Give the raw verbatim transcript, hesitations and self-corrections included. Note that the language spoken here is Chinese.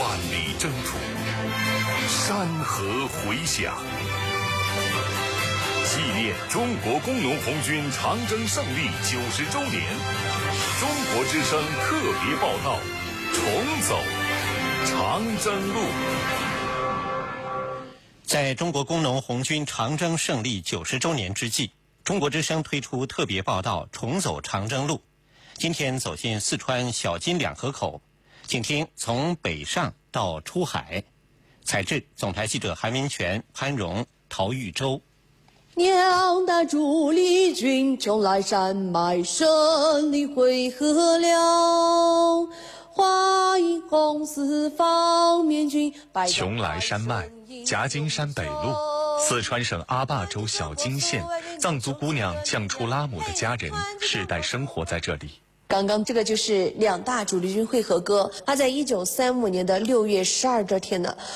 万里征途，山河回响。纪念中国工农红军长征胜利九十周年，中国之声特别报道：重走长征路。 在中国工农红军长征胜利九十周年之际，中国之声推出特别报道《重走长征路》。今天走进四川小金两河口，请听从北上到出海。采制总台记者韩明全、潘荣、陶玉洲。 两大主力军邛崃山脉胜利汇合了，欢迎红四方面军。 邛崃山脉，夹金山北麓，四川省阿坝州小金县，藏族姑娘降出拉姆的家人世代生活在这里。 刚刚这个就是两大主力军会合歌，它在一九三五年的六月十二这天呢，